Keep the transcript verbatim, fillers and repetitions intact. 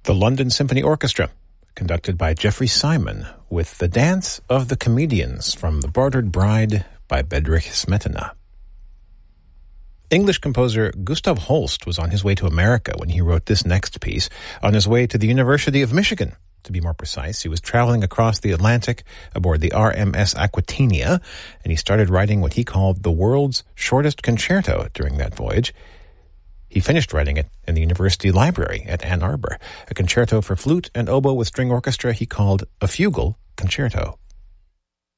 The London Symphony Orchestra, conducted by Jeffrey Simon, with The Dance of the Comedians from The Bartered Bride by Bedřich Smetana. English composer Gustav Holst was on his way to America when he wrote this next piece, on his way to the University of Michigan. To be more precise, he was traveling across the Atlantic aboard the R M S Aquitania, and he started writing what he called the world's shortest concerto during that voyage. He finished writing it in the university library at Ann Arbor, a concerto for flute and oboe with string orchestra he called a fugal concerto.